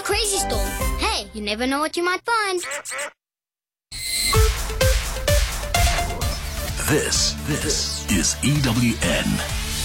crazy store. Hey, you never know what you might find. This is EWN.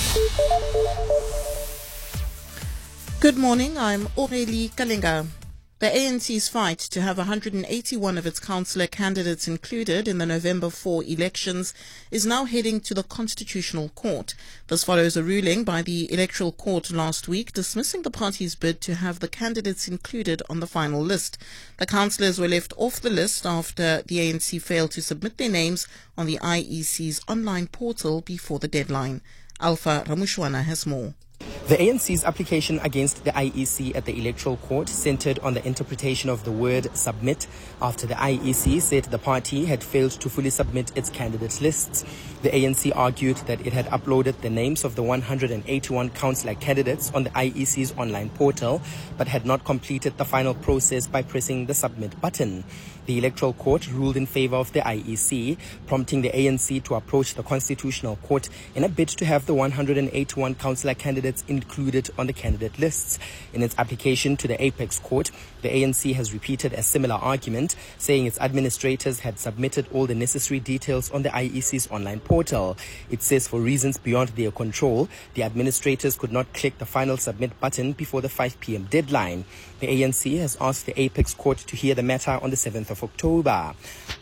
Good morning, I'm Aurélie Kalenga. The ANC's fight to have 181 of its councillor candidates included in the November 4 elections is now heading to the Constitutional Court. This follows a ruling by the Electoral Court last week dismissing the party's bid to have the candidates included on the final list. The councillors were left off the list after the ANC failed to submit their names on the IEC's online portal before the deadline. Alpha Ramushwana has more. The ANC's application against the IEC at the Electoral Court centered on the interpretation of the word submit after the IEC said the party had failed to fully submit its candidate lists. The ANC argued that it had uploaded the names of the 181 councillor candidates on the IEC's online portal but had not completed the final process by pressing the submit button. The Electoral Court ruled in favor of the IEC, prompting the ANC to approach the Constitutional Court in a bid to have the 181 councillor candidates included on the candidate lists. In its application to the Apex Court, the ANC has repeated a similar argument, saying its administrators had submitted all the necessary details on the IEC's online portal. It says for reasons beyond their control, the administrators could not click the final submit button before the 5 p.m. deadline. The ANC has asked the Apex Court to hear the matter on the 7th of October.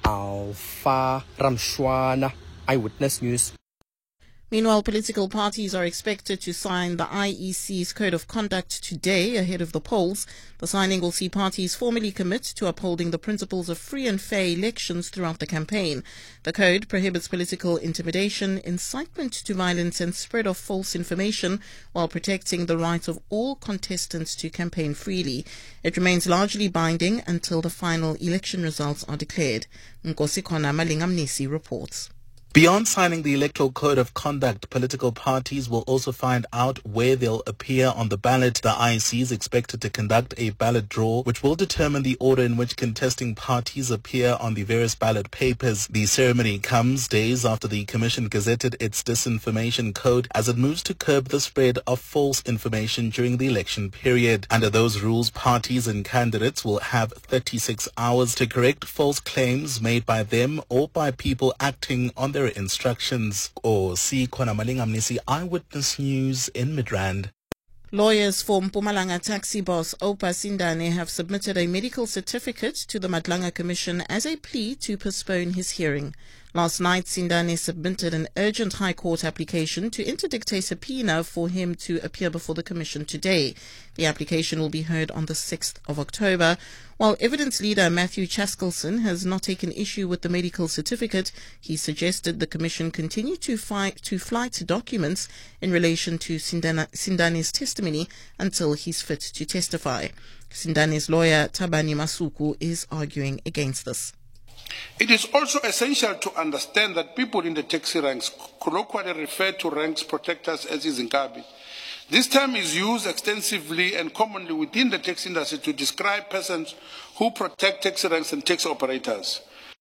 Alpha Ramshwana, Eyewitness News. Meanwhile, political parties are expected to sign the IEC's Code of Conduct today ahead of the polls. The signing will see parties formally commit to upholding the principles of free and fair elections throughout the campaign. The code prohibits political intimidation, incitement to violence and spread of false information while protecting the right of all contestants to campaign freely. It remains largely binding until the final election results are declared. Nkosikona Malingamnisi reports. Beyond signing the Electoral Code of Conduct, political parties will also find out where they'll appear on the ballot. The IEC is expected to conduct a ballot draw, which will determine the order in which contesting parties appear on the various ballot papers. The ceremony comes days after the Commission gazetted its disinformation code as it moves to curb the spread of false information during the election period. Under those rules, parties and candidates will have 36 hours to correct false claims made by them or by people acting on their instructions. Kona Malingamnisi, Eyewitness News in Midrand. Lawyers for Mpumalanga taxi boss Oupa Sindane have submitted a medical certificate to the Madlanga Commission as a plea to postpone his hearing. Last night, Sindane submitted an urgent High Court application to interdict a subpoena for him to appear before the Commission today. The application will be heard on the 6th of October. While evidence leader Matthew Chaskelson has not taken issue with the medical certificate, he suggested the Commission continue to flight documents in relation to Sindane's testimony until he's fit to testify. Sindane's lawyer Tabani Masuku is arguing against this. It is also essential to understand that people in the taxi ranks colloquially refer to ranks protectors as izinkabi. This term is used extensively and commonly within the taxi industry to describe persons who protect taxi ranks and taxi operators.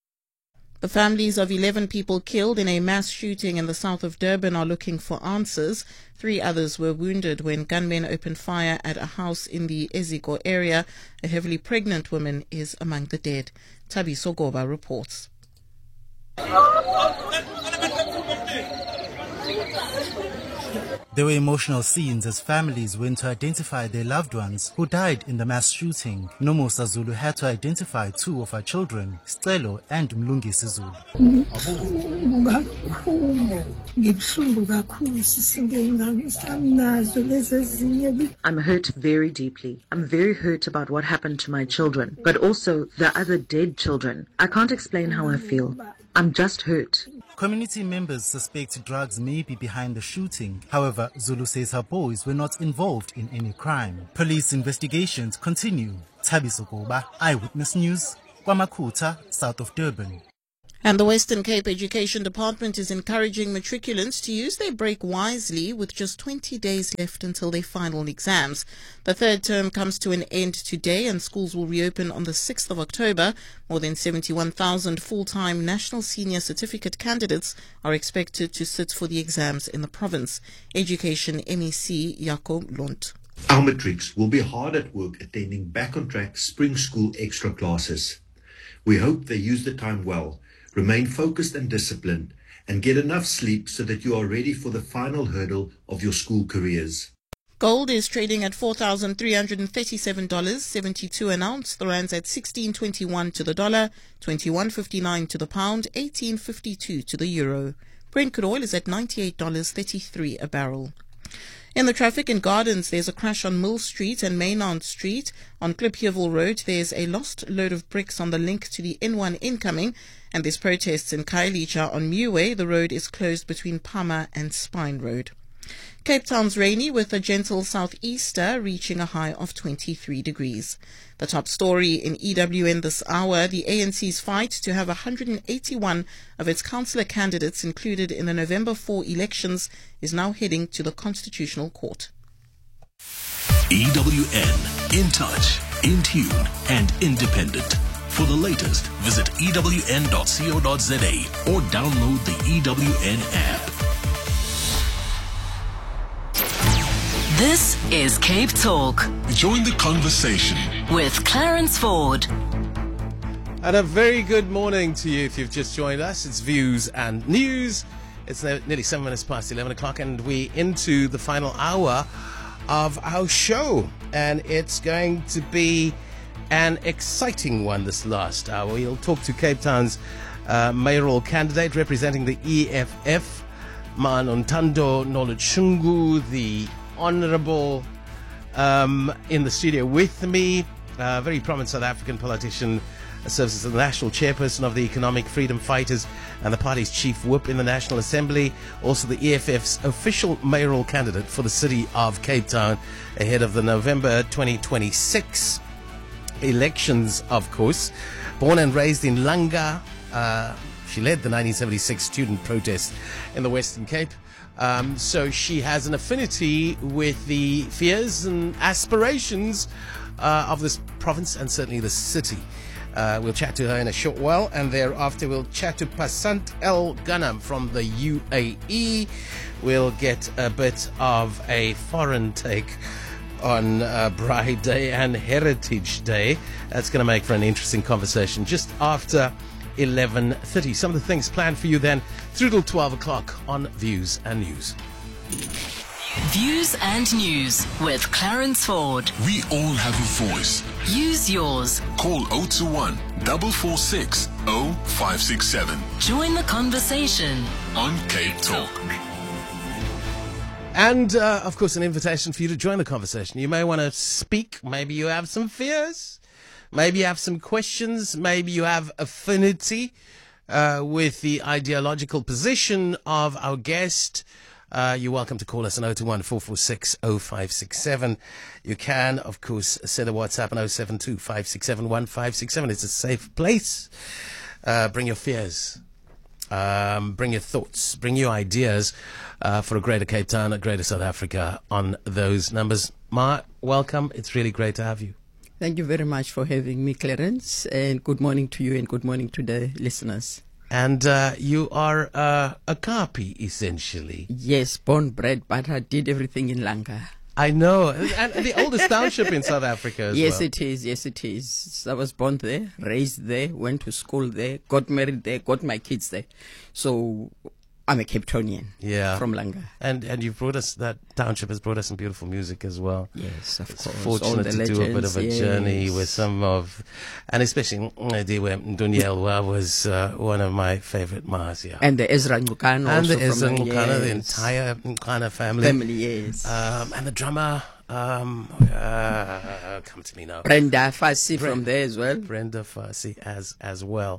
The families of 11 people killed in a mass shooting in the south of Durban are looking for answers. 3 others were wounded when gunmen opened fire at a house in the Eziko area. A heavily pregnant woman is among the dead. Tabi Sogoba reports. There were emotional scenes as families went to identify their loved ones who died in the mass shooting. Nomusa Zulu had to identify 2 of her children, Stelo and Mlungisi Zulu. I'm hurt very deeply. I'm very hurt about what happened to my children, but also the other dead children. I can't explain how I feel. I'm just hurt. Community members suspect drugs may be behind the shooting. However, Zulu says her boys were not involved in any crime. Police investigations continue. Tabi Sogoba, Eyewitness News, KwaMakhutha, south of Durban. And the Western Cape Education Department is encouraging matriculants to use their break wisely with just 20 days left until their final exams. The third term comes to an end today and schools will reopen on the 6th of October. More than 71,000 full-time National Senior Certificate candidates are expected to sit for the exams in the province. Education MEC Jacob Lund. Our matrics will be hard at work attending back on track spring school extra classes. We hope they use the time well, remain focused and disciplined, and get enough sleep so that you are ready for the final hurdle of your school careers. Gold is trading at $4,337.72 an ounce. The rand's at 16.21 to the dollar, 21.59 to the pound, 18.52 to the euro. Brent crude oil is at $98.33 a barrel. In the traffic in Gardens, there's a crash on Mill Street and Maynard Street. On Klipjewel Road, there's a lost load of bricks on the link to the N1 incoming, and there's protests in Khayelitsha on Muway. The road is closed between Palmer and Spine Road. Cape Town's rainy with a gentle southeaster reaching a high of 23 degrees. The top story in EWN this hour, the ANC's fight to have 181 of its councillor candidates included in the November 4 elections is now heading to the Constitutional Court. EWN, in touch, in tune, and independent. For the latest, visit ewn.co.za or download the EWN app. This is Cape Talk. Join the conversation with Clarence Ford. And a very good morning to you if you've just joined us. It's Views and News. It's nearly 7 minutes past 11 o'clock and we're into the final hour of our show. And it's going to be an exciting one this last hour. We'll talk to Cape Town's mayoral candidate representing the EFF, Nontando Noluchungu, the Honourable, in the studio with me, very prominent South African politician, serves as the national chairperson of the Economic Freedom Fighters and the party's chief whip in the National Assembly, also the EFF's official mayoral candidate for the city of Cape Town ahead of the November 2026 elections, of course. Born and raised in Langa, she led the 1976 student protest in the Western Cape. So she has an affinity with the fears and aspirations of this province and certainly the city. We'll chat to her in a short while, and thereafter we'll chat to Pasant El Ghanam from the UAE. We'll get a bit of a foreign take on Bride Day and Heritage Day. That's going to make for an interesting conversation just after 11:30. Some of the things planned for you then through till 12 o'clock on Views and News. Views and News with Clarence Ford. We all have a voice. Use yours. Call 021 446 0567. Join the conversation on Cape Talk. And, of course, an invitation for you to join the conversation. You may want to speak. Maybe you have some fears. Maybe you have some questions. Maybe you have affinity with the ideological position of our guest. You're welcome to call us on 021 446 0567. You can, of course, send a WhatsApp on 072 567 1567. It's a safe place. Bring your fears. Bring your thoughts. Bring your ideas for a greater Cape Town, a greater South Africa on those numbers. Ma, welcome. It's really great to have you. Thank you very much for having me, Clarence, and good morning to you and good morning to the listeners. And you are a Kapi, essentially. Yes, born, bred, but I did everything in Langa. I know. And the oldest township in South Africa as yes, well. It is. Yes, it is. I was born there, raised there, went to school there, got married there, got my kids there. So I'm a Cape Townian from Langa. And you've brought us, that township has brought us some beautiful music as well. Yes, of course. Fortunate to do a bit of a journey with some of, and especially Ndunielwa was one of my favorite Ma's. Yeah. And the Ezra Nkana. And the Ezra Nkana, the entire Nkana family. Yes. And the drummer, come to me now. Brenda Fassi from there as well. Brenda Fassi as well.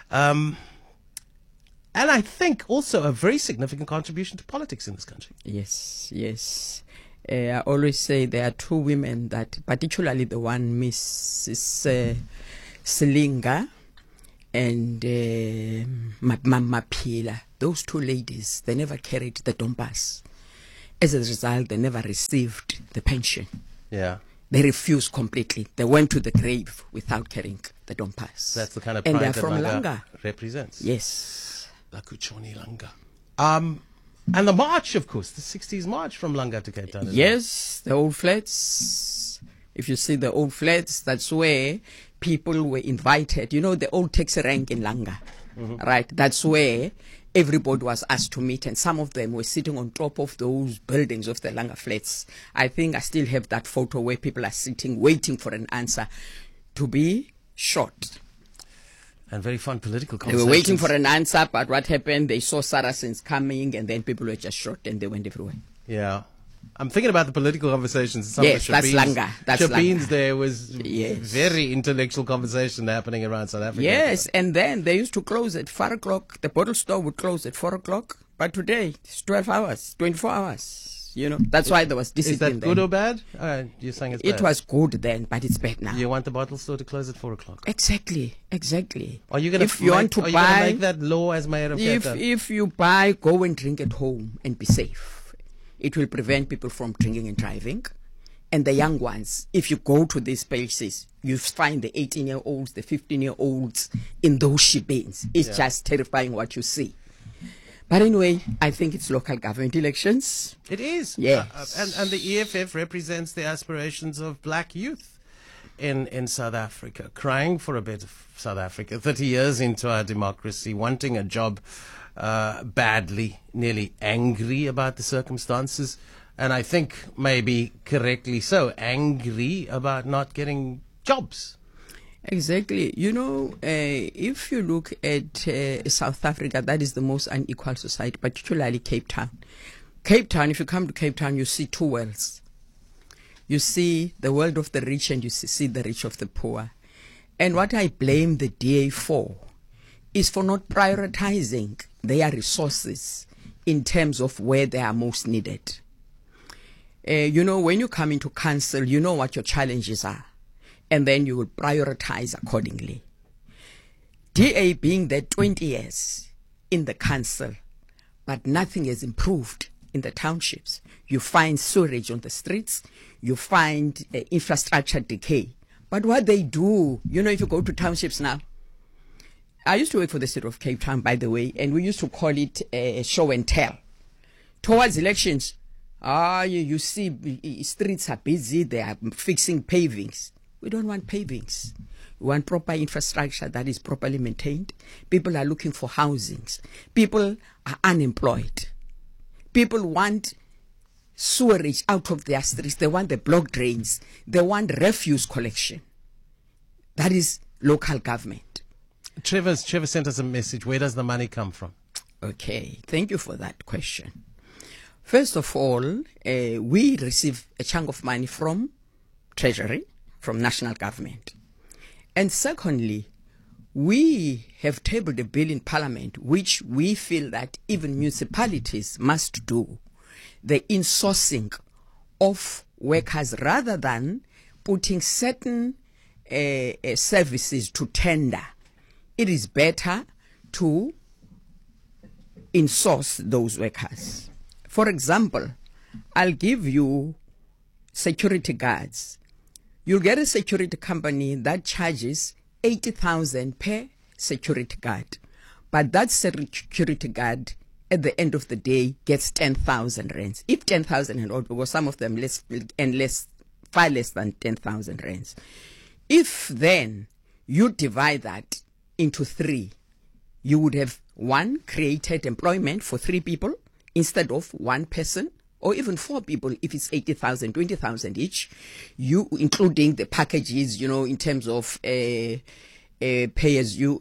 And I think also a very significant contribution to politics in this country. Yes, yes. I always say there are two women that, particularly the one, Mrs. Selinga and Maphila, those two ladies, they never carried the dompas. As a result, they never received the pension. Yeah. They refused completely. They went to the grave without carrying the dompas. That's the kind of pride and they're that from Langa Langa represents. Yes. Lakuchoni Langa. And the march, of course, the 60s march from Langa to Cape Town. Yes, the old flats. If you see the old flats, that's where people were invited. You know, the old taxi rank in Langa, right? That's where everybody was asked to meet, and some of them were sitting on top of those buildings of the Langa flats. I think I still have that photo where people are sitting, waiting for an answer to be shot. And very fun political They conversations. were waiting for an answer, but what happened? They saw Saracens coming, and then people were just shot, and they went everywhere. Yeah. I'm thinking about the political conversations. Some Yes, of the that's Langa. That's Shabines Langa. there was Yes. very intellectual conversation happening around South Africa. Yes, and then they used to close at 4 o'clock. The bottle store would close at 4 o'clock. But today, it's 12 hours, 24 hours. You know, that's why there was discipline. Is that good or bad? You're saying it's bad. It was good then, but it's bad now. You want the bottle store to close at 4 o'clock? Exactly. Are you going to make that law as mayor of Cape Town? If you buy, go and drink at home and be safe. It will prevent people from drinking and driving. And the young ones, if you go to these places, you find the 18-year-olds, the 15-year-olds in those shebeens. It's just terrifying what you see. But anyway, I think it's local government elections. It is. Yes. And the EFF represents the aspirations of black youth in South Africa, crying for a bit of South Africa, 30 years into our democracy, wanting a job badly, nearly angry about the circumstances, and I think maybe correctly so, angry about not getting jobs. Exactly. You know, if you look at South Africa, that is the most unequal society, particularly Cape Town. Cape Town, if you come to Cape Town, you see two worlds. You see the world of the rich and you see the rich of the poor. And what I blame the DA for is for not prioritizing their resources in terms of where they are most needed. You know, when you come into council, you know what your challenges are, and then you will prioritize accordingly. DA being there 20 years in the council, but nothing has improved in the townships. You find sewerage on the streets, you find infrastructure decay. But what they do, you know, if you go to townships now, I used to work for the city of Cape Town, by the way, and we used to call it show and tell. Towards elections, you see streets are busy, they are fixing pavings. We don't want pavings. We want proper infrastructure that is properly maintained. People are looking for housings. People are unemployed. People want sewerage out of their streets. They want the block drains. They want refuse collection. That is local government. Trevor sent us a message. Where does the money come from? Okay, thank you for that question. First of all, we receive a chunk of money from Treasury, from national government. And secondly, we have tabled a bill in Parliament which we feel that even municipalities must do, the insourcing of workers rather than putting certain services to tender. It is better to insource those workers. For example, I'll give you security guards. You'll get a security company that charges 80,000 per security guard. But that security guard, at the end of the day, gets 10,000 rands. If 10,000 and odd, because some of them far less than 10,000 rands. If then you divide that into 3, you would have 1 created employment for 3 people instead of 1 person, or even 4 people if it's 80,000, 20,000 each, you including the packages, you know, in terms of pay as you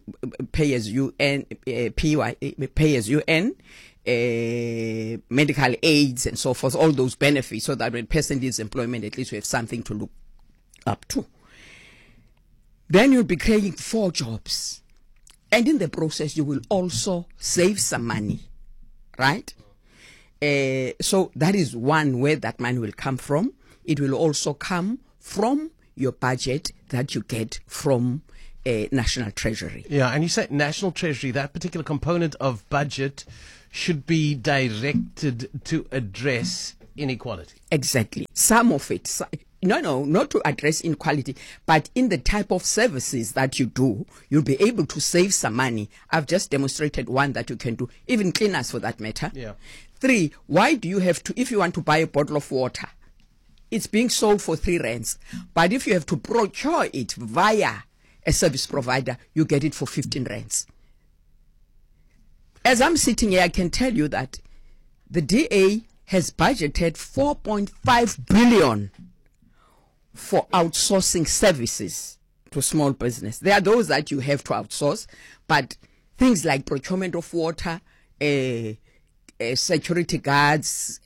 earn, medical aids and so forth, all those benefits, so that when a person needs employment, at least you have something to look up to. Then you'll be creating 4 jobs. And in the process, you will also save some money, right? So that is one where that money will come from. It will also come from your budget that you get from National Treasury. Yeah, and you say National Treasury, that particular component of budget should be directed to address inequality. Exactly. Some of it. No, not to address inequality, but in the type of services that you do, you'll be able to save some money. I've just demonstrated one that you can do, even cleaners for that matter. Yeah. 3, why do you have to, if you want to buy a bottle of water, it's being sold for 3 rands. But if you have to procure it via a service provider, you get it for 15 rands. As I'm sitting here, I can tell you that the DA has budgeted 4.5 billion for outsourcing services to small business. There are those that you have to outsource, but things like procurement of water, security guards,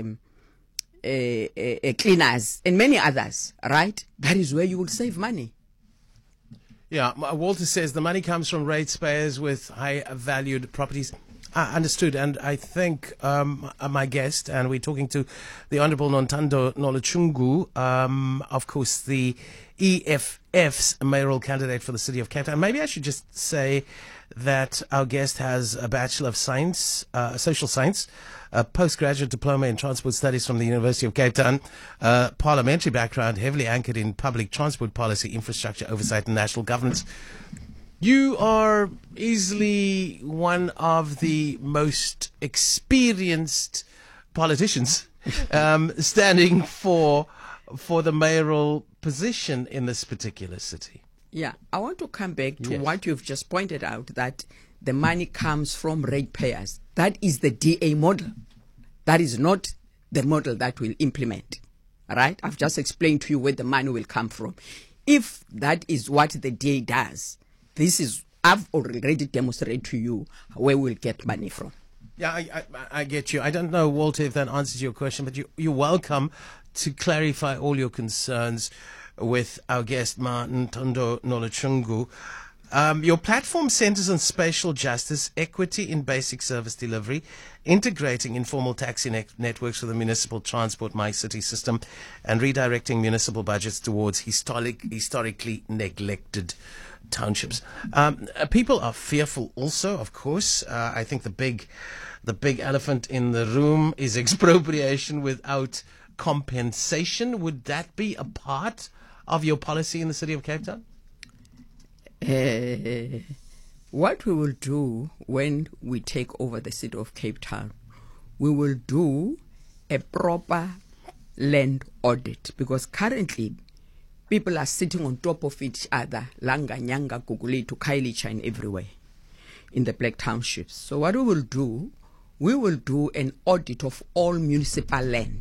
cleaners, and many others, right? That is where you will save money. Yeah, Walter says the money comes from ratepayers with high-valued properties. Understood, and I think my guest, and we're talking to the Honourable Nontando Noluchungu, of course, the EFF's mayoral candidate for the city of Cape Town. Maybe I should just say that our guest has a Bachelor of Science, Social Science, a postgraduate diploma in transport studies from the University of Cape Town, parliamentary background heavily anchored in public transport policy, infrastructure oversight and national governance. You are easily one of the most experienced politicians standing for the mayoral position in this particular city. Yeah, I want to come back to Yes. what you've just pointed out, that the money comes from ratepayers. That is the DA model. That is not the model that we'll implement. All right? I've just explained to you where the money will come from. If that is what the DA does, I've already demonstrated to you where we'll get money from. Yeah, I get you. I don't know, Walter, if that answers your question, but you're welcome to clarify all your concerns with our guest, Nontando Noluchungu. Your platform centers on spatial justice, equity in basic service delivery, integrating informal taxi networks with the municipal transport My City system, and redirecting municipal budgets towards historically neglected townships. People are fearful also, of course. I think the big elephant in the room is expropriation without compensation. Would that be a part of your policy in the city of Cape Town? What we will do when we take over the city of Cape Town, we will do a proper land audit, because currently people are sitting on top of each other, Langa, Nyanga, Guguletu, Khayelitsha, and everywhere in the Black Townships. So what we will do an audit of all municipal land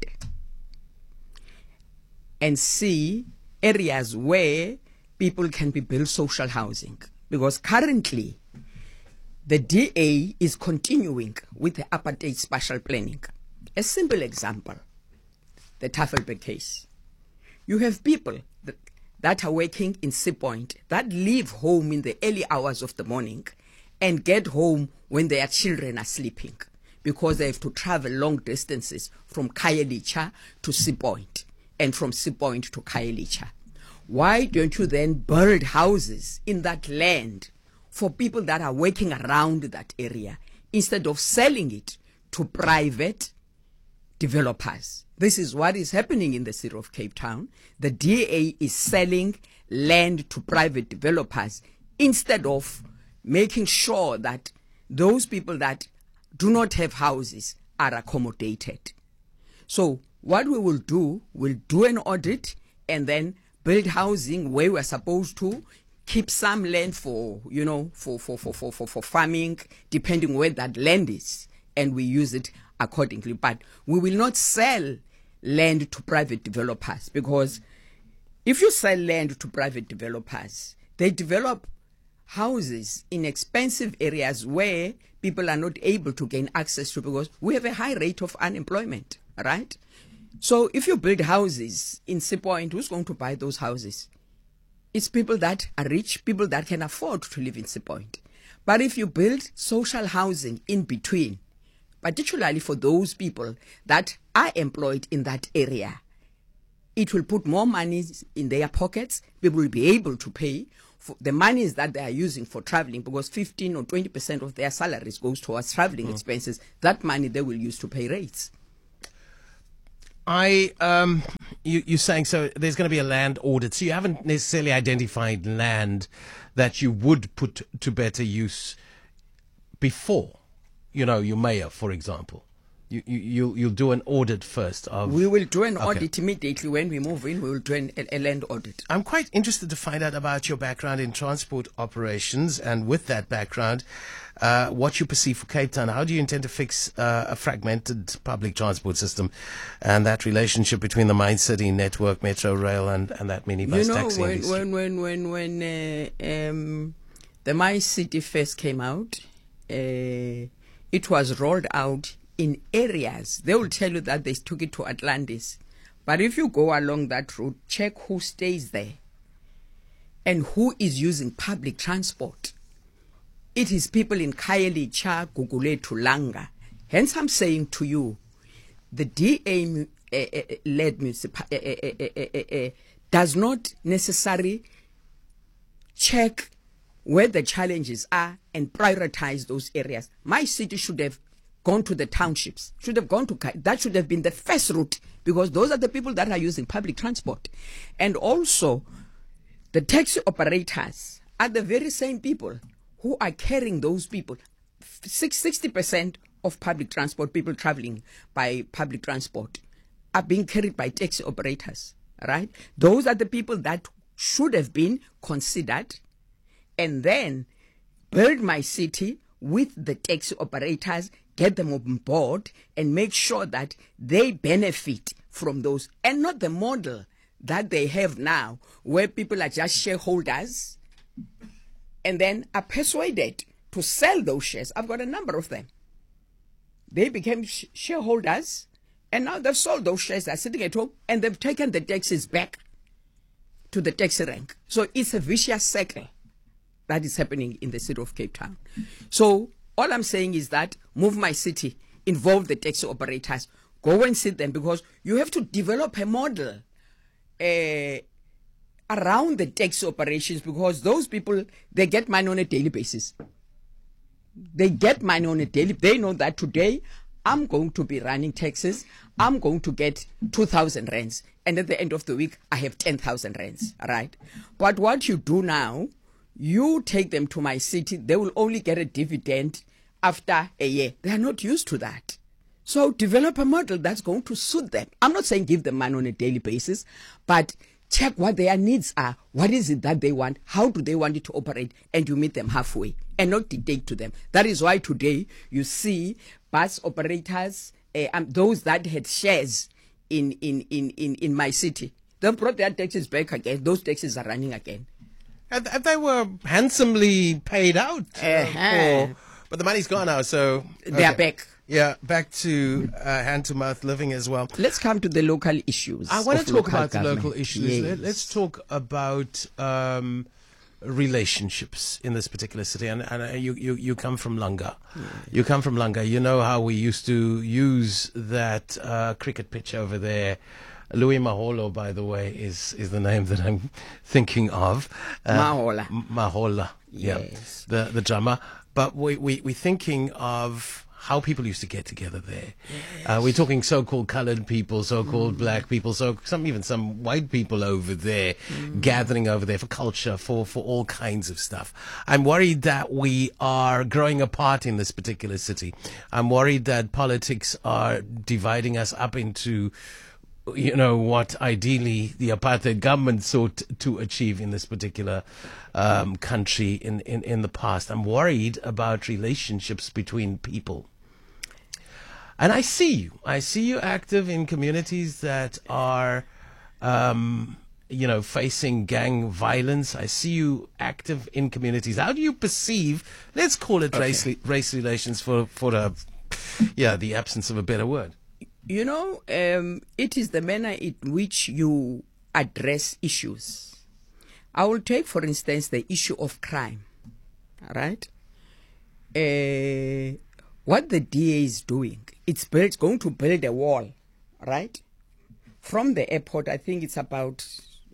and see areas where people can be built social housing. Because currently, the DA is continuing with the apartheid spatial planning. A simple example, the Tafelberg case. You have people that are working in Sea Point that leave home in the early hours of the morning and get home when their children are sleeping, because they have to travel long distances from Khayelitsha to Sea Point and from Sea Point to Khayelitsha. Why don't you then build houses in that land for people that are working around that area instead of selling it to private developers? This is what is happening in the city of Cape Town. The DA is selling land to private developers instead of making sure that those people that do not have houses are accommodated. So what we will do, we'll do an audit and then build housing where we're supposed to, keep some land for farming, depending where that land is, and we use it accordingly. But we will not sell land to private developers, because if you sell land to private developers, they develop houses in expensive areas where people are not able to gain access to, because we have a high rate of unemployment, right? So if you build houses in Sea Point, who's going to buy those houses? It's people that are rich, people that can afford to live in Sea Point. But if you build social housing in between, particularly for those people that are employed in that area, it will put more money in their pockets. People will be able to pay for the monies that they are using for traveling, because 15 or 20% of their salaries goes towards traveling expenses. That money they will use to pay rates. You're saying, so there's going to be a land audit. So you haven't necessarily identified land that you would put to better use before, your mayor, for example. You'll do an audit first of... We will do an audit immediately when we move in. We will do a land audit. I'm quite interested to find out about your background in transport operations, and with that background, what you perceive for Cape Town. How do you intend to fix a fragmented public transport system and that relationship between the Mind City network, Metro Rail, and that minibus taxi industry? When the Mind City first came out, it was rolled out in areas. They will tell you that they took it to Atlantis. But if you go along that route, check who stays there and who is using public transport. It is people in Khayelitsha, Gugulethu, Langa. Hence I'm saying to you, the DA-led municipality does not necessarily check where the challenges are and prioritize those areas. My city should have gone to the townships, should have gone to, that should have been the first route, because those are the people that are using public transport. And also, the taxi operators are the very same people who are carrying those people. 60% of public transport, people traveling by public transport, are being carried by taxi operators, right? Those are the people that should have been considered, and then build my city with the taxi operators, get them on board, and make sure that they benefit from those, and not the model that they have now, where people are just shareholders and then are persuaded to sell those shares. I've got a number of them. They became shareholders, and now they've sold those shares. They're sitting at home, and they've taken the taxes back to the taxi rank. So it's a vicious cycle that is happening in the city of Cape Town. So all I'm saying is that move my city, involve the taxi operators, go and see them, because you have to develop a model around the taxi operations, because those people, they get money on a daily basis. They get money on a daily. They know that today I'm going to be running taxis. I'm going to get 2,000 rands, and at the end of the week I have 10,000 rands. Right? But what you do now, you take them to my city. They will only get a dividend after a year. They are not used to that. So develop a model that's going to suit them. I'm not saying give them money on a daily basis, but check what their needs are. What is it that they want? How do they want it to operate? And you meet them halfway and not dictate to them. That is why today you see bus operators, those that had shares in my city, they brought their taxes back again. Those taxes are running again. And they were handsomely paid out. But the money's gone now, so... They are back. Yeah, back to hand-to-mouth living as well. Let's come to the local issues. I want to talk about the government. local issues. Yes. Let's talk about relationships in this particular city. And you come from Langa. Yeah. You come from Langa. You know how we used to use that cricket pitch over there. Louis Maholo, by the way, is the name that I'm thinking of. Mahola. Yes. Yeah. The drummer. But we're thinking of how people used to get together there. Yes. We're talking so-called colored people, so-called black people, even some white people over there, gathering over there for culture, for all kinds of stuff. I'm worried that we are growing apart in this particular city. I'm worried that politics are dividing us up into, what ideally the apartheid government sought to achieve in this particular country in the past. I'm worried about relationships between people. And I see you active in communities that are, facing gang violence. I see you active in communities. How do you perceive, let's call it race relations for the absence of a better word? It is the manner in which you address issues. I will take, for instance, the issue of crime. All right? What the DA is doing, it's going to build a wall, right? From the airport, I think it's about,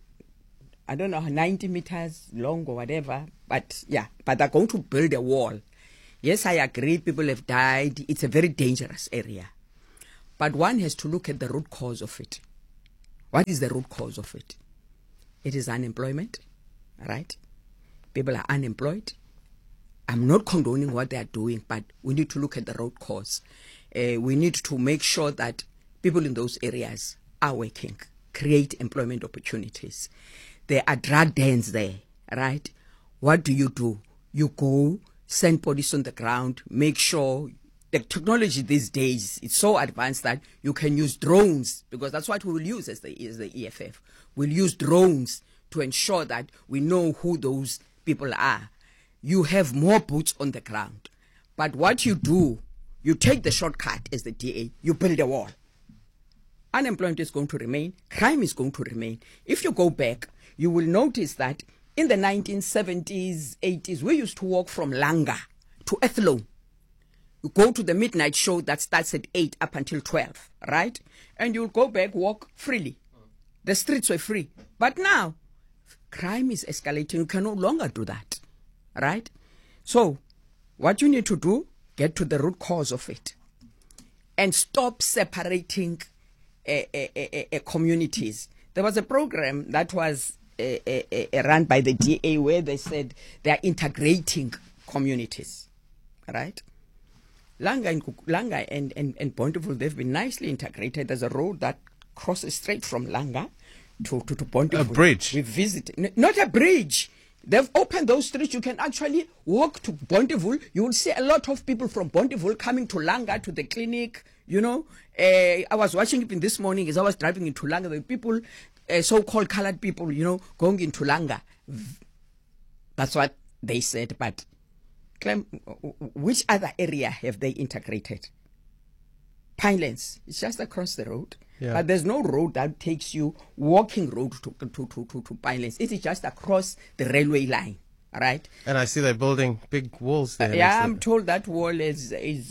90 meters long or whatever. But they're going to build a wall. Yes, I agree, people have died. It's a very dangerous area. But one has to look at the root cause of it. What is the root cause of it? It is unemployment, right? People are unemployed. I'm not condoning what they are doing, but we need to look at the root cause. we need to make sure that people in those areas are working, create employment opportunities. There are drug dens there, right? What do? You go, send police on the ground, make sure. The technology these days, it's so advanced that you can use drones, because that's what we will use as the EFF. We'll use drones to ensure that we know who those people are. You have more boots on the ground. But what you do, you take the shortcut as the DA, you build a wall. Unemployment is going to remain, crime is going to remain. If you go back, you will notice that in the 1970s, 80s, we used to walk from Langa to Athlone. You go to the midnight show that starts at 8 up until 12, right? And you'll go back, walk freely. The streets were free. But now, crime is escalating. You can no longer do that, right? So, what you need to do, get to the root cause of it. And stop separating communities. There was a program that was run by the DA where they said they are integrating communities, right? Langa and Bonteheuwel, they've been nicely integrated. There's a road that crosses straight from Langa to Bonteheuwel. A bridge? We visited. Not a bridge. They've opened those streets. You can actually walk to Bonteheuwel. You will see a lot of people from Bonteheuwel coming to Langa, to the clinic, you know. I was watching it this morning as I was driving into Langa. The people, so-called colored people, you know, going into Langa. That's what they said, but Clem, which other area have they integrated? Pinelands. It's just across the road. Yeah. But there's no road that takes you, walking road to Pinelands. It is just across the railway line, right? And I see they're building big walls there. Yeah, I'm told that wall is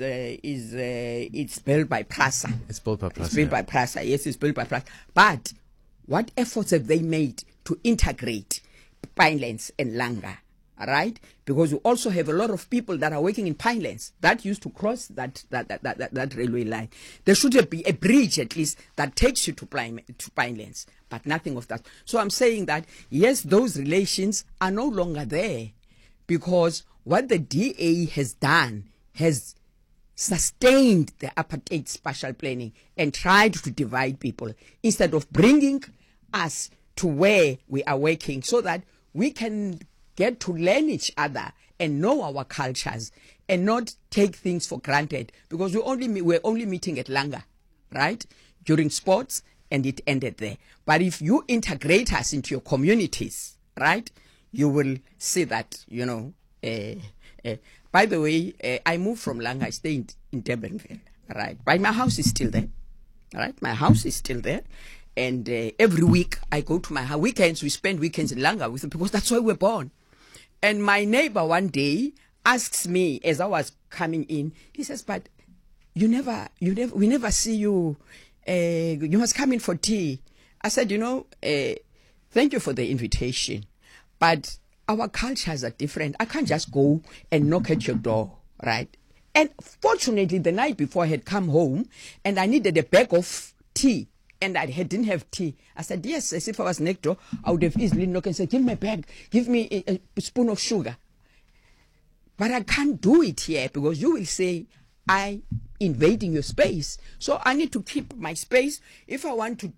it's built by PRASA. It's built by PRASA. It's built by PRASA. Yes, it's built by PRASA. But what efforts have they made to integrate Pinelands and Langa? Right, because you also have a lot of people that are working in Pinelands that used to cross that railway line. There should be a bridge at least that takes you to Pinelands, but nothing of that. So I'm saying that yes, those relations are no longer there, because what the DA has done has sustained the apartheid spatial planning and tried to divide people instead of bringing us to where we are working so that we can get to learn each other and know our cultures and not take things for granted, because we're only meeting at Langa, right, during sports, and it ended there. But if you integrate us into your communities, right, you will see that, you know. By the way, I moved from Langa. I stay in Durbanville, right, but my house is still there, right? My house is still there. And every week I go to my house. Weekends, we spend weekends in Langa with them, because that's where we're born. And my neighbor one day asks me as I was coming in, he says, but we never see you, you must come in for tea. I said, you know, thank you for the invitation, but our cultures are different. I can't just go and knock at your door, right? And fortunately, the night before I had come home and I needed a bag of tea. And I didn't have tea. I said, yes, as if I was next door, I would have easily knocked and said, give me a bag, give me a spoon of sugar. But I can't do it here, because you will say, I'm invading your space. So I need to keep my space. If I want to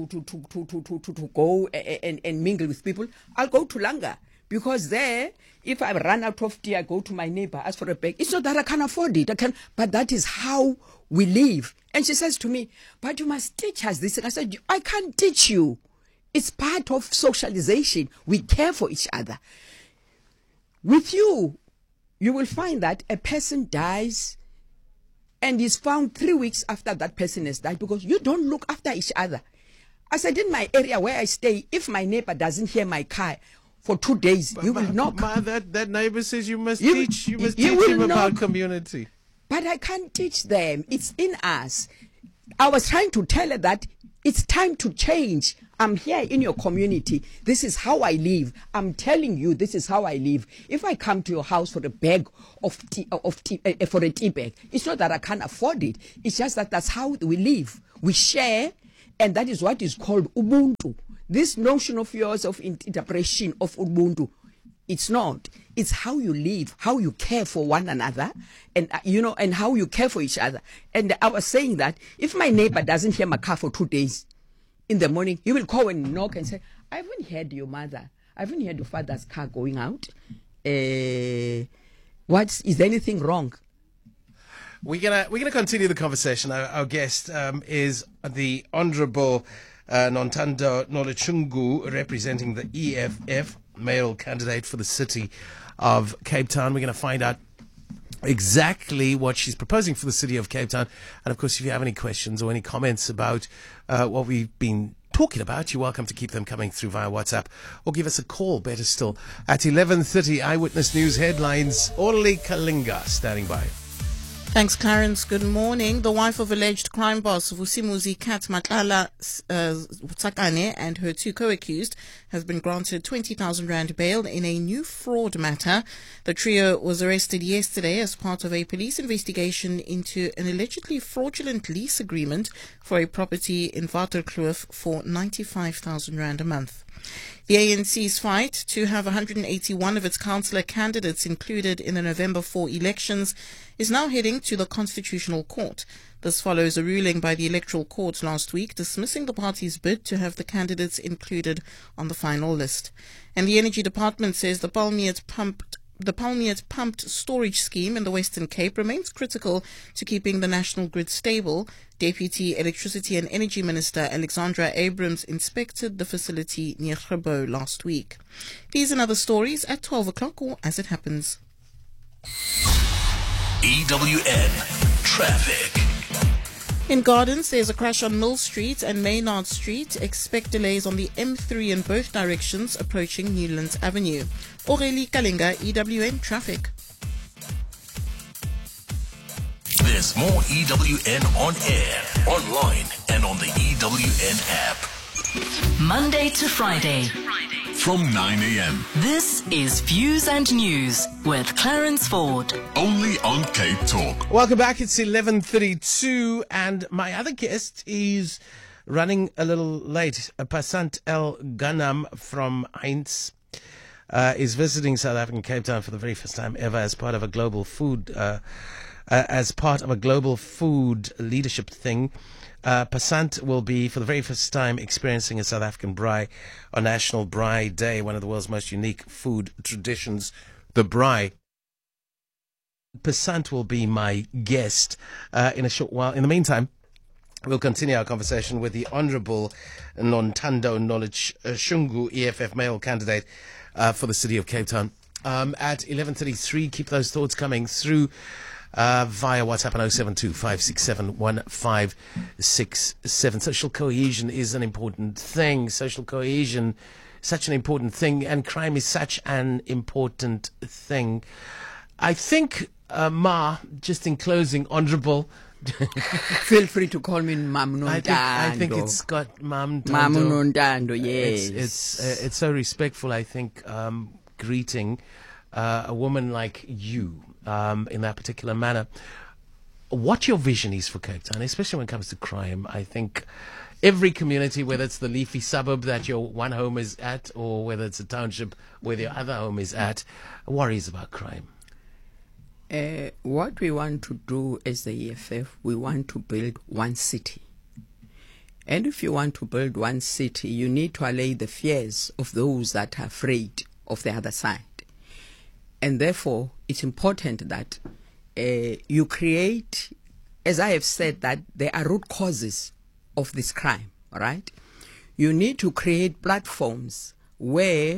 go and mingle with people, I'll go to Langa. Because there, if I run out of tea, I go to my neighbor, ask for a bag. It's not that I can't afford it. But that is how we live. And she says to me, but you must teach us this. And I said, I can't teach you. It's part of socialization. We care for each other. With you, you will find that a person dies and is found 3 weeks after that person has died, because you don't look after each other. I said, in my area where I stay, if my neighbor doesn't hear my car for 2 days, you will knock. That neighbor says you must teach him about community. But I can't teach them. It's in us. I was trying to tell her that it's time to change. I'm here in your community. This is how I live. I'm telling you, this is how I live. If I come to your house for a bag of tea, for a tea bag, it's not that I can't afford it. It's just that that's how we live. We share, and that is what is called Ubuntu. This notion of yours of interpretation of Ubuntu It's not. It's how you live, how you care for one another, and and how you care for each other. And I was saying that if my neighbor doesn't hear my car for 2 days, in the morning, he will call and knock and say, I haven't heard your mother. I haven't heard your father's car going out. Is there anything wrong? We're gonna continue the conversation. Our guest is the Honourable Nontando Noluchungu, representing the EFF, male candidate for the city of Cape Town. We're going to find out exactly what she's proposing for the city of Cape Town. And of course, if you have any questions or any comments about what we've been talking about, you're welcome to keep them coming through via WhatsApp or give us a call, better still, at 11:30. Eyewitness News headlines. Orly Kalinga standing by. Thanks, Clarence. Good morning. The wife of alleged crime boss Vusimuzi Kat Matlala Tsakane and her 2 co-accused have been granted 20,000 rand bail in a new fraud matter. The trio was arrested yesterday as part of a police investigation into an allegedly fraudulent lease agreement for a property in Waterkloof for 95,000 rand a month. The ANC's fight to have 181 of its councillor candidates included in the November 4 elections is now heading to the Constitutional Court. This follows a ruling by the Electoral Court last week dismissing the party's bid to have the candidates included on the final list. And the Energy Department says the Palmiet pumped storage scheme in the Western Cape remains critical to keeping the national grid stable. Deputy Electricity and Energy Minister Alexandra Abrams inspected the facility near Grabo last week. These and other stories at 12 o'clock or as it happens. EWN Traffic. In Gardens, there's a crash on Mill Street and Maynard Street. Expect delays on the M3 in both directions approaching Newlands Avenue. Aurélie Kalinga, EWN Traffic. There's more EWN on air, online, and on the EWN app. Monday to Friday, From 9 a.m. this is Views and News with Clarence Ford. Only on Cape Talk. Welcome back. It's 11:32, and my other guest is running a little late. Passant El Ghanam from Heinz is visiting South African Cape Town for the very first time ever as part of a global food leadership thing. Passant will be, for the very first time, experiencing a South African braai on National Braai Day, one of the world's most unique food traditions, the braai. Passant will be my guest in a short while. In the meantime, we'll continue our conversation with the Honourable Nontando Noluchungu, EFF male candidate for the city of Cape Town. At 11:33, keep those thoughts coming through via WhatsApp on 072-567-1567. Social cohesion is an important thing. Social cohesion, such an important thing, and crime is such an important thing. I think, Ma, just in closing, Honourable, Feel free to call me Mam Nontando. I think it's got Mam Nontando, yes. It's so respectful, I think, greeting a woman like you in that particular manner. What your vision is for Cape Town, especially when it comes to crime. I think every community, whether it's the leafy suburb that your one home is at or whether it's a township where your other home is at, worries about crime. What we want to do as the EFF, we want to build one city. And if you want to build one city, you need to allay the fears of those that are afraid of the other side. And therefore, it's important that you create, as I have said, that there are root causes of this crime, all right? You need to create platforms where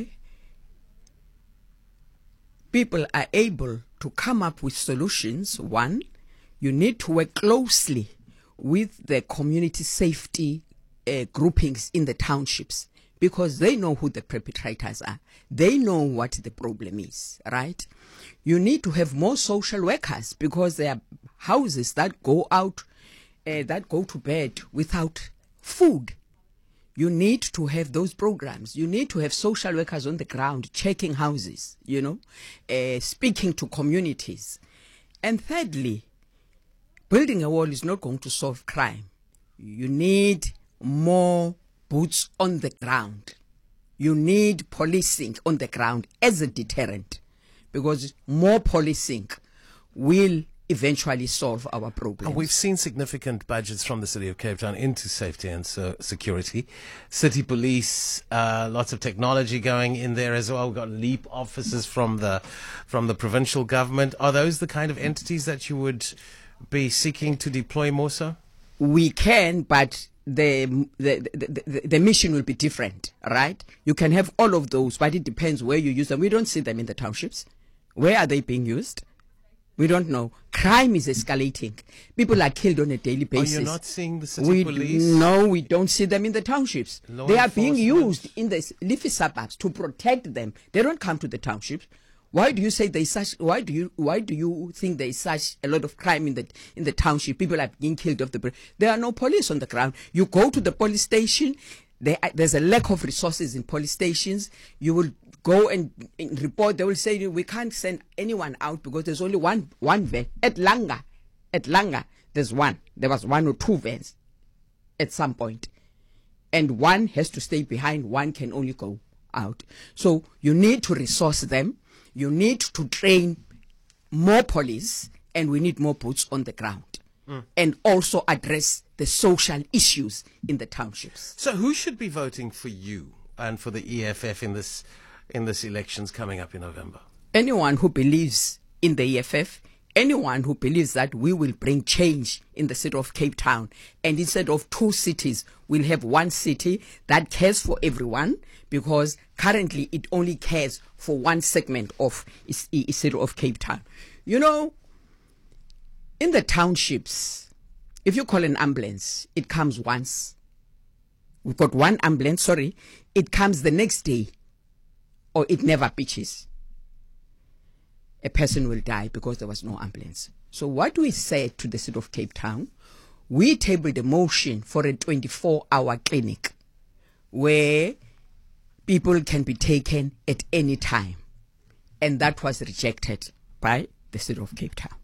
people are able to come up with solutions. One, you need to work closely with the community safety groupings in the townships, because they know who the perpetrators are. They know what the problem is, right? You need to have more social workers, because there are houses that go out, that go to bed without food. You need to have those programs. You need to have social workers on the ground checking houses, speaking to communities. And thirdly, building a wall is not going to solve crime. You need more boots on the ground. you need policing on the ground as a deterrent, because more policing will eventually solve our problems. We've seen significant budgets from the City of Cape Town into safety and security. City police, lots of technology going in there as well. We've got LEAP officers from the provincial government. Are those the kind of entities that you would be seeking to deploy more so? We can, but the mission will be different, right? You can have all of those, but it depends where you use them. We don't see them in the townships. Where are they being used? We don't know. Crime is escalating. People are killed on a daily basis. You're not seeing the city police? No, we don't see them in the townships. They are being used in the leafy suburbs to protect them. They don't come to the townships. Why do you say there's such? Why do you think there is such a lot of crime in the township? People are being killed off the bridge. There are no police on the ground. You go to the police station. There's a lack of resources in police stations. You will go and report. They will say we can't send anyone out because there's only one van at Langa. There was one or two vans at some point, and one has to stay behind. One can only go out. So you need to resource them. You need to train more police, and we need more boots on the ground, and also address the social issues in the townships. So who should be voting for you and for the EFF in this elections coming up in November? Anyone who believes in the EFF, anyone who believes that we will bring change in the city of Cape Town, and instead of two cities, we'll have one city that cares for everyone, because currently it only cares for one segment of the city of Cape Town. You know, in the townships, if you call an ambulance, it comes once. We've got one ambulance, it comes the next day, or it never pitches. A person will die because there was no ambulance. So what we said to the city of Cape Town, we tabled a motion for a 24-hour clinic where people can be taken at any time. And that was rejected by the city of Cape Town.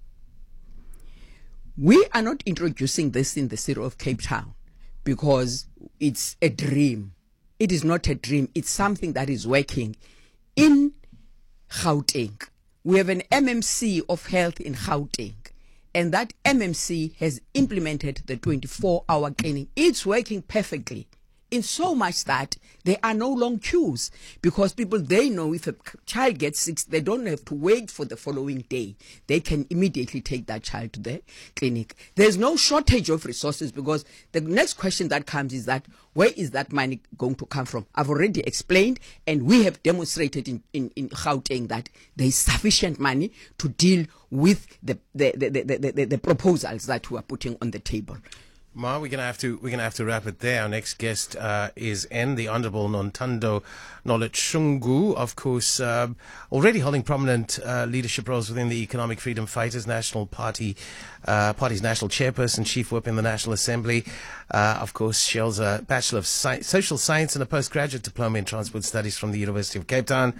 We are not introducing this in the city of Cape Town because it's a dream. It is not a dream. It's something that is working in Gauteng. We have an MMC of health in Gauteng, and that MMC has implemented the 24-hour clinic. It's working perfectly, in so much that there are no long queues, because people, they know if a child gets sick, they don't have to wait for the following day. They can immediately take that child to the clinic. There's no shortage of resources, because the next question that comes is that where is that money going to come from? I've already explained, and we have demonstrated in Gauteng that there is sufficient money to deal with the proposals that we are putting on the table. Ma, we're gonna have to wrap it there. Our next guest is the Honourable Nontando Nolutshungu, of course, already holding prominent leadership roles within the Economic Freedom Fighters National Party's national chairperson, chief whip in the National Assembly. Of course, she holds a Bachelor of Social Science and a postgraduate diploma in Transport Studies from the University of Cape Town.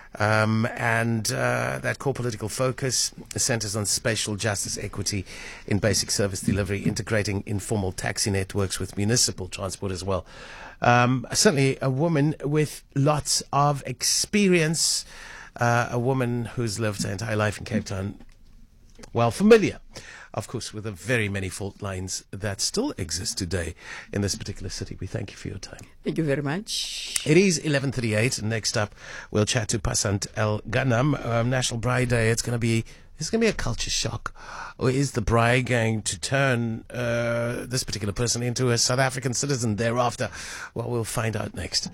That core political focus centers on spatial justice, equity in basic service delivery, integrating informal taxi networks with municipal transport as well. Certainly a woman with lots of experience, a woman who's lived her entire life in Cape Town, well familiar, of course, with the very many fault lines that still exist today in this particular city. We thank you for your time. Thank you very much. It is 11:38. Next up, we'll chat to Pasant El Ghanam, National Braai Day. It's going to be a culture shock. Or is the braai going to turn this particular person into a South African citizen thereafter? Well, we'll find out next.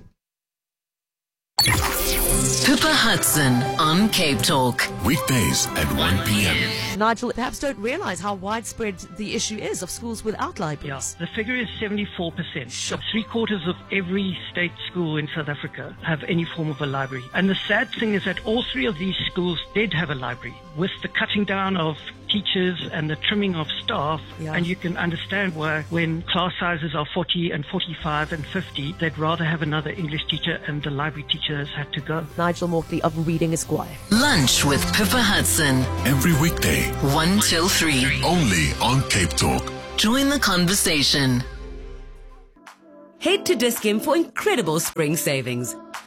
Pippa Hudson on Cape Talk. Weekdays at 1 p.m. Nigel, perhaps don't realise how widespread the issue is of schools without libraries. Yeah, the figure is 74%. Sure. 3/4 of every state school in South Africa have any form of a library. And the sad thing is that all three of these schools did have a library. With the cutting down of teachers and the trimming of staff, and you can understand why when class sizes are 40 and 45 and 50, they'd rather have another English teacher, and the library teachers had to go. Nigel Mortley of Reading Esquire. Lunch with Pippa Hudson. Every weekday, 1 till 3. only on Cape Talk. Join the conversation. Head to Dis-Chem for incredible spring savings.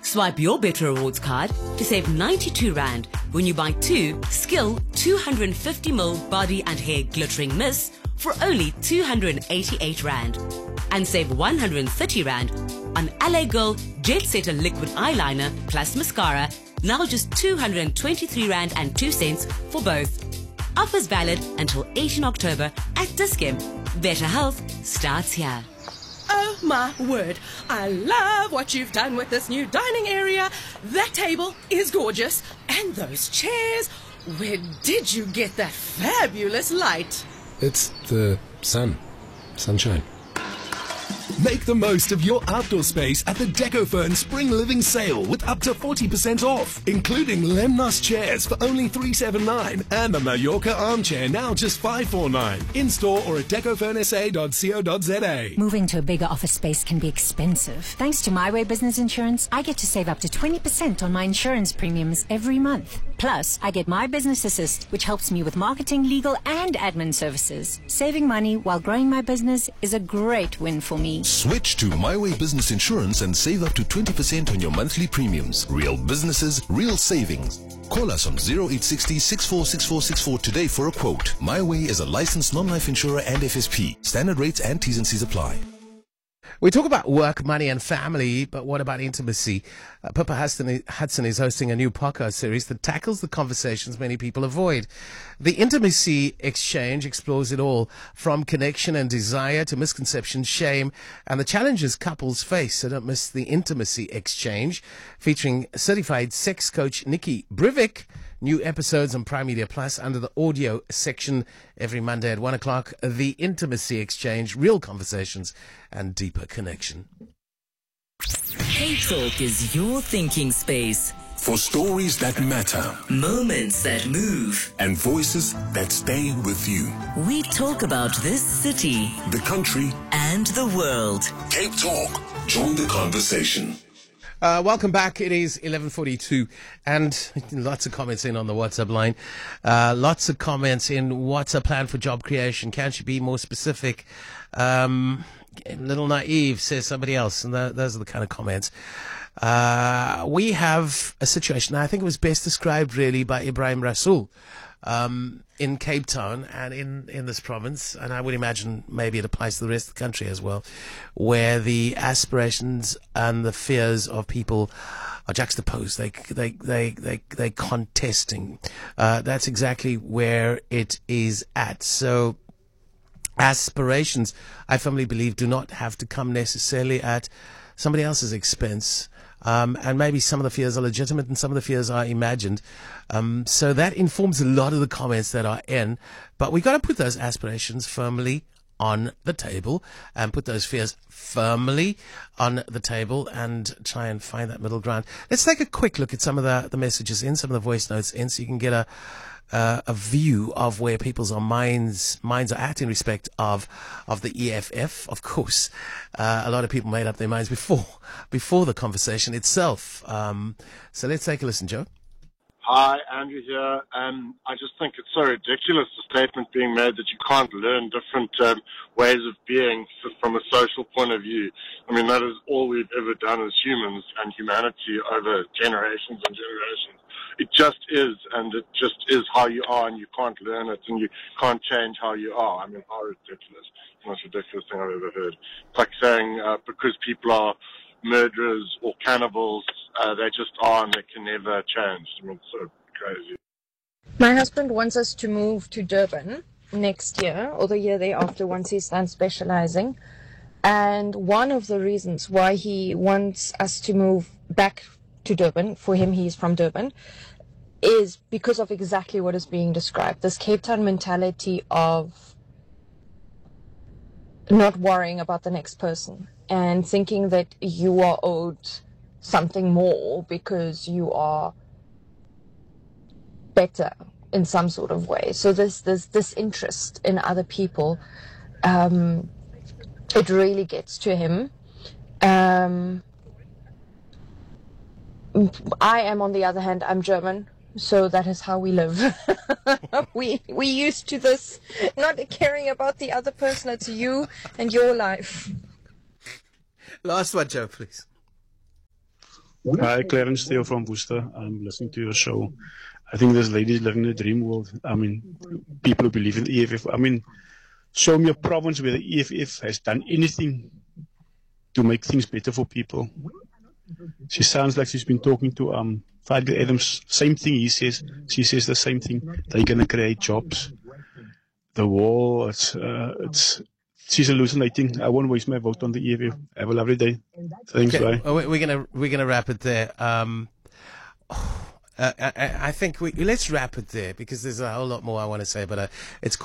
Swipe your Better Rewards card to save 92 Rand when you buy 2 Skill 250ml body and hair glittering mists for only 288 Rand. And save 130 Rand on LA Girl Jet Setter liquid eyeliner plus mascara, now just 223 Rand and 2 cents for both. Offers valid until 18 October at Dis-Chem. Better health starts here. Oh my word, I love what you've done with this new dining area. That table is gorgeous. And those chairs, where did you get that fabulous light? It's the sunshine. Make the most of your outdoor space at the DecoFern Spring Living Sale with up to 40% off, including Lemnos chairs for only $379 and the Mallorca armchair now just $549. In-store or at decofernsa.co.za. Moving to a bigger office space can be expensive. Thanks to My Way Business Insurance, I get to save up to 20% on my insurance premiums every month. Plus, I get My Business Assist, which helps me with marketing, legal, and admin services. Saving money while growing my business is a great win for me. Switch to My Way Business Insurance and save up to 20% on your monthly premiums. Real businesses, real savings. Call us on 0860 646464 today for a quote. My Way is a licensed non-life insurer and FSP. Standard rates and T's and C's apply. We talk about work, money, and family, but what about intimacy? Pippa Hudson is hosting a new podcast series that tackles the conversations many people avoid. The Intimacy Exchange explores it all, from connection and desire to misconception, shame, and the challenges couples face. So don't miss the Intimacy Exchange, featuring certified sex coach Nikki Brivik. New episodes on Prime Media Plus under the audio section every Monday at 1 o'clock. The Intimacy Exchange, real conversations and deeper connection. K-Talk is your thinking space. For stories that matter, Moments that move. and voices that stay with you. We talk about this city The country and the world. Cape Talk. Join the conversation. Welcome back. It is 11:42 and lots of comments in on the WhatsApp line. Lots of comments in what's a plan for job creation. Can't you be more specific? Little naive, says somebody else. And those are the kind of comments. We have a situation, I think it was best described really by Ibrahim Rasool, in Cape Town and in this province, and I would imagine maybe it applies to the rest of the country as well, where the aspirations and the fears of people are juxtaposed. They contesting. That's exactly where it is at. So aspirations, I firmly believe, do not have to come necessarily at somebody else's expense. And maybe some of the fears are legitimate and some of the fears are imagined. So that informs a lot of the comments that are in. But we got to put those aspirations firmly on the table and put those fears firmly on the table and try and find that middle ground. Let's take a quick look at some of the messages in, some of the voice notes in, so you can get a view of where people's minds are at in respect of the EFF. Of course, a lot of people made up their minds before the conversation itself. So let's take a listen, Joe. Hi, Andrew here. I just think it's so ridiculous, the statement being made that you can't learn different ways of being from a social point of view. I mean, that is all we've ever done as humans and humanity over generations and generations. It just is, and it just is how you are, and you can't learn it, and you can't change how you are. I mean, how ridiculous. It's the most ridiculous thing I've ever heard. It's like saying because people are murderers or cannibals, they just are and they can never change. I mean, it's so crazy. My husband wants us to move to Durban next year or the year thereafter once he's done specializing. And one of the reasons why he wants us to move back to Durban, for him, he's from Durban, is because of exactly what is being described. This Cape Town mentality of not worrying about the next person and thinking that you are owed something more because you are better in some sort of way. So there's this interest in other people. It really gets to him. I am, on the other hand, I'm German, so that is how we live. we used to this, not caring about the other person. It's you and your life. Last one, Joe, please. Hi, Clarence Theo from Worcester. I'm listening to your show. I think this lady is living in a dream world. I mean, people who believe in the EFF. I mean, show me a province where the EFF has done anything to make things better for people. She sounds like she's been talking to Fadil Adams. Same thing he says. She says the same thing. They're going to create jobs. The war, she's hallucinating. I won't waste my vote on the EFF. Have a lovely day. Thanks, Okay. bye. Oh, we're gonna wrap it there. I think let's wrap it there because there's a whole lot more I want to say. But it's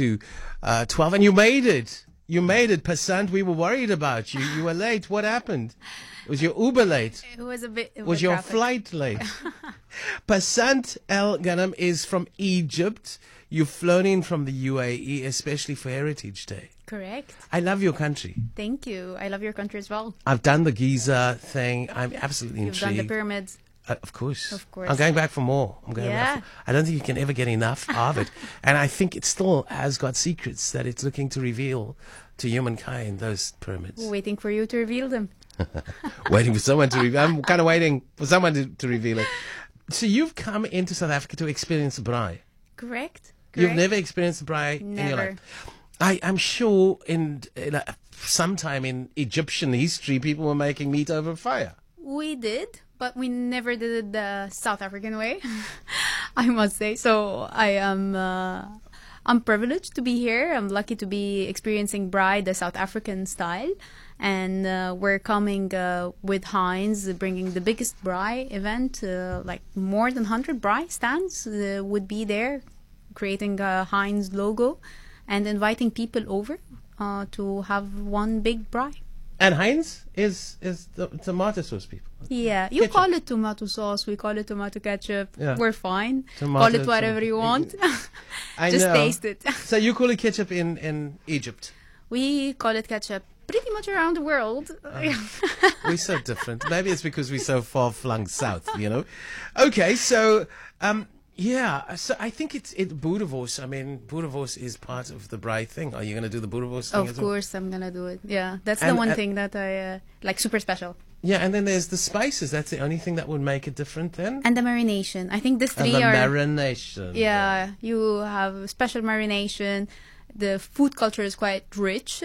12, and you made it. You made it, Passant. We were worried about you. You were late. What happened? Was your Uber late? It was a bit. Was your flight late? Passant El Ghanem is from Egypt. You've flown in from the UAE, especially for Heritage Day. Correct. I love your country. Thank you. I love your country as well. I've done the Giza thing. I'm absolutely You've intrigued. done the pyramids. Of course. Of course. I'm going back for more. Yeah. I don't think you can ever get enough of it. And I think it still has got secrets that it's looking to reveal to humankind, those pyramids. Waiting for you to reveal them. Waiting for someone to reveal. I'm kind of waiting for someone to reveal it. So you've come into South Africa to experience the braai. Correct. You've never experienced the braai in your Never. life. I'm sure in sometime in Egyptian history, people were making meat over fire. We did, but we never did it the South African way, I must say. So I'm privileged to be here. I'm lucky to be experiencing braai the South African style. And we're coming with Heinz, bringing the biggest braai event. Like more than 100 braai stands would be there, creating a Heinz logo and inviting people over to have one big braai. And Heinz is the tomato sauce, people. Yeah, you Ketchup. call it tomato sauce, we call it tomato ketchup. Yeah. We're fine. Tomato, call it whatever you want. I Just know. taste it. So you call it ketchup in Egypt? We call it ketchup pretty much around the world. We're so different. Maybe it's because we're so far flung south, you know. Okay, so yeah, so I think it's boerewors. I mean, boerewors is part of the braai thing. Are you going to do the boerewors thing Of as well? course, I'm gonna do it. Yeah, that's And- the one and- thing that I like, super special. Yeah, and then there's the spices. That's the only thing that would make it different then. And the marination. I think these And three the are. marination. Yeah, you have special marination. The food culture is quite rich,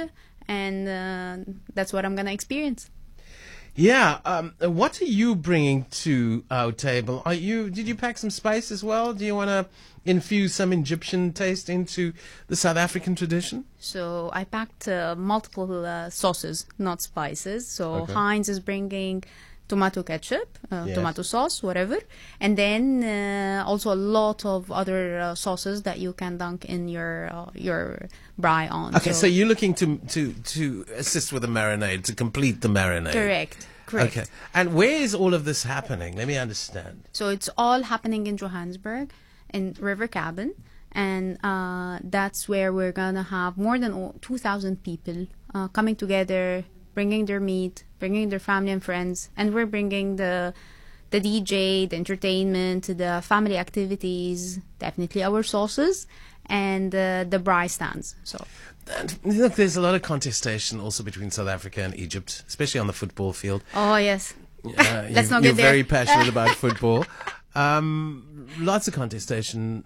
and that's what I'm gonna experience. Yeah. What are you bringing to our table? Did you pack some spice as well? Do you want to infuse some Egyptian taste into the South African tradition? So I packed multiple sauces, not spices. So Okay. Heinz is bringing tomato ketchup, Yes. tomato sauce, whatever, and then also a lot of other sauces that you can dunk in your braai on. Okay, so you're looking to assist with the marinade, to complete the marinade. Correct. Okay. And where is all of this happening? Let me understand. So it's all happening in Johannesburg, in River Cabin, and that's where we're gonna have more than 2,000 people coming together, bringing their meat, bringing their family and friends, and we're bringing the DJ, the entertainment, the family activities, definitely our sauces, and the braai stands. So. And look, there's a lot of contestation also between South Africa and Egypt, especially on the football field. Oh yes. Let's not You're get there. very passionate about football. Lots of contestation.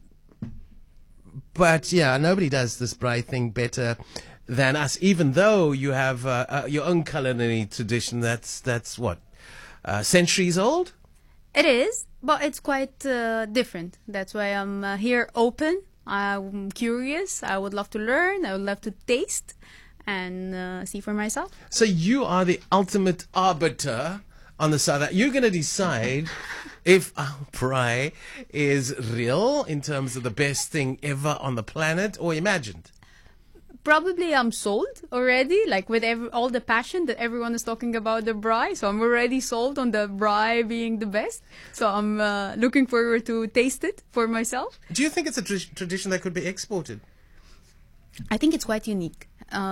But yeah, nobody does this braai thing better than us, even though you have your own culinary tradition that's what, centuries old? It is, but it's quite different. That's why I'm here open. I'm curious. I would love to learn. I would love to taste and see for myself. So you are the ultimate arbiter on the South. You're going to decide if our braai is real in terms of the best thing ever on the planet or imagined. Probably I'm sold already, like with all the passion that everyone is talking about the braai. So I'm already sold on the braai being the best. So I'm looking forward to taste it for myself. Do you think it's a tradition that could be exported? I think it's quite unique.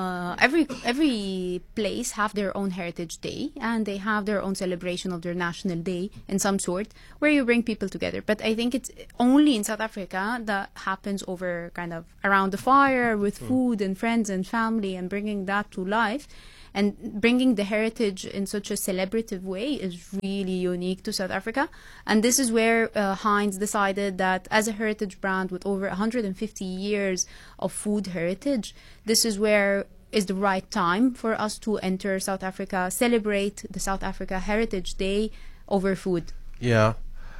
Every place have their own heritage day, and they have their own celebration of their national day in some sort, where you bring people together. But I think it's only in South Africa that happens over kind of around the fire with food and friends and family and bringing that to life. And bringing the heritage in such a celebrative way is really unique to South Africa. And this is where Heinz decided that as a heritage brand with over 150 years of food heritage, this is where is the right time for us to enter South Africa, celebrate the South Africa Heritage Day over food. Yeah.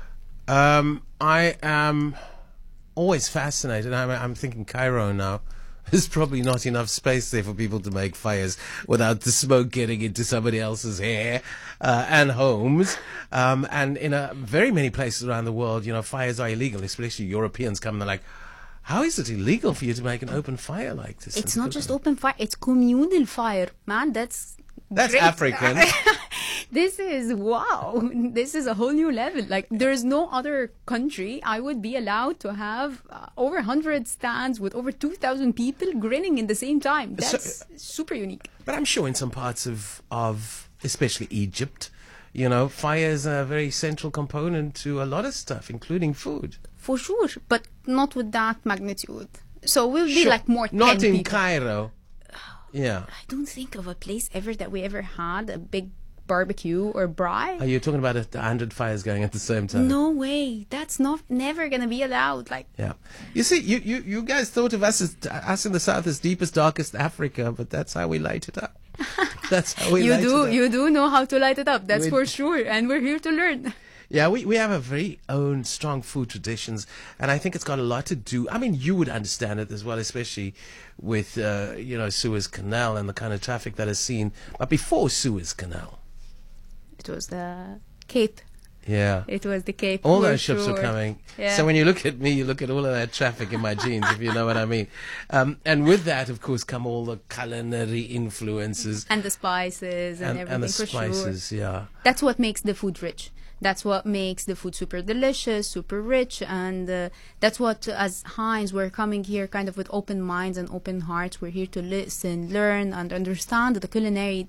I am always fascinated. I'm thinking Cairo now. There's probably not enough space there for people to make fires without the smoke getting into somebody else's hair and homes. And in very many places around the world, you know, fires are illegal, especially Europeans come and they're like, how is it illegal for you to make an open fire like this? It's not just open fire, it's communal fire, man. That's great. African. This is, wow, this is a whole new level. Like, there's no other country I would be allowed to have over 100 stands with over 2,000 people grilling in the same time. That's super unique. But I'm sure in some parts of especially Egypt, you know, fire is a very central component to a lot of stuff, including food. For sure, but not with that magnitude. So we'll be like more 10 Not in people. Cairo. Yeah. I don't think of a place that we ever had a big barbecue or braai. Are you talking about 100 fires going at the same time? No way. That's never gonna be allowed. Like, yeah. You see, you guys thought of us in the south as deepest, darkest Africa, but that's how we light it up. That's how we light it up. You do know how to light it up. That's for sure. And we're here to learn. Yeah, we have a very own strong food traditions, and I think it's got a lot to do. I mean, you would understand it as well, especially with you know, Suez Canal and the kind of traffic that is seen. But before Suez Canal, it was the Cape. Yeah, it was the Cape. All those ships were coming. Yeah. So when you look at me, you look at all of that traffic in my jeans, if you know what I mean. And with that, of course, come all the culinary influences and the spices and everything. And the for spices, sure. Yeah. That's what makes the food rich. That's what makes the food super delicious, super rich, and that's what, as Heinz, we're coming here kind of with open minds and open hearts. We're here to listen, learn, and understand the culinary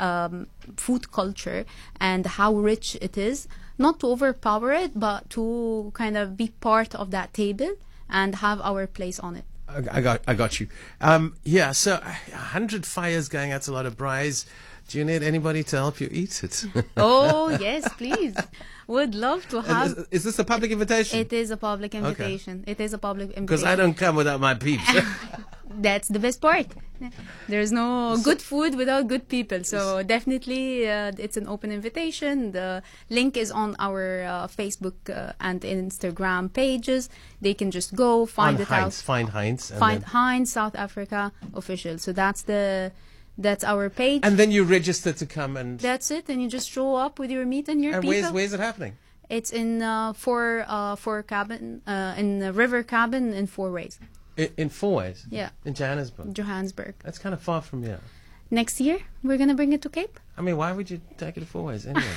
food culture and how rich it is. Not to overpower it, but to kind of be part of that table and have our place on it. I got you. Yeah, so 100 fires going, that's a lot of braais. Do you need anybody to help you eat it? Oh, yes, please. Would love to have. Is this a public invitation? It is a public invitation. Okay. It is a public invitation. Because I don't come without my peeps. That's the best part. There's no good food without good people. So definitely it's an open invitation. The link is on our Facebook and Instagram pages. They can just go find it out. Find Heinz. Find Heinz South Africa official. So that's our page. And then you register to come and... That's it. And you just show up with your meat and your people. And where's it happening? It's in Four Cabin, in the River Cabin in Four Ways. In 4 Ways? Yeah. In Johannesburg? Johannesburg. That's kind of far from here. Next year, we're going to bring it to Cape. I mean, why would you take it to 4 Ways anyway?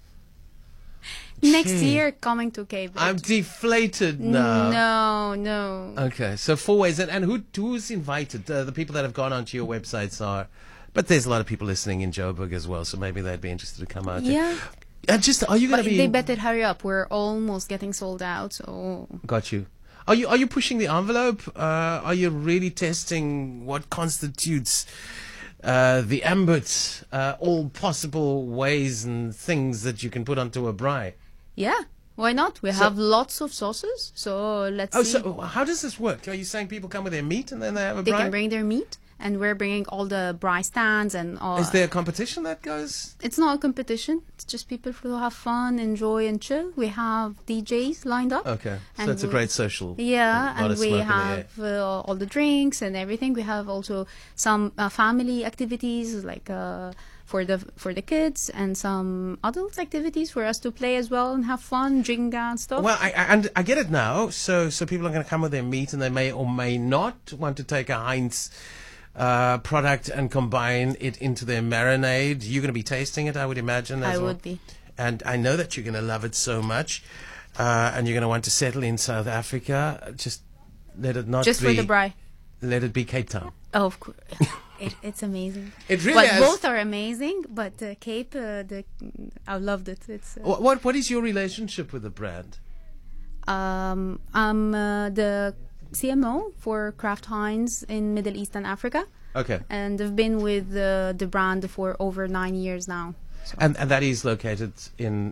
Next year, coming to Cape. I'm deflated now. No. Okay, so 4 Ways. And who's invited? The people that have gone onto your websites are... But there's a lot of people listening in Joburg as well, so maybe they'd be interested to come out. Yeah. Are you going to be... They better hurry up. We're almost getting sold out, so... Got you. Are you pushing the envelope? Are you really testing what constitutes the ambit, all possible ways and things that you can put onto a braai? Yeah, why not? We have lots of sauces, so let's see. So how does this work? Are you saying people come with their meat and then they have a braai? They can bring their meat, and we're bringing all the braai stands and all. Is there a competition that goes? It's not a competition. It's just people who have fun, enjoy, and chill. We have DJs lined up. Okay, so it's a great social. Yeah, and we have all the drinks and everything. We have also some family activities like for the kids, and some adult activities for us to play as well and have fun, drink and stuff. Well, I get it now. So people are going to come with their meat, and they may or may not want to take a Heinz product and combine it into their marinade. You're going to be tasting it, I would imagine. I would be. And I know that you're going to love it so much, and you're going to want to settle in South Africa. Just let it not just be... for the braai. Let it be Cape Town. Oh, of course. It's amazing. It really is. Both are amazing, but Cape, I loved it. It's What is your relationship with the brand? I'm the CMO for Kraft Heinz in Middle East and Africa. Okay. And I've been with the brand for over 9 years now. So. And that is located in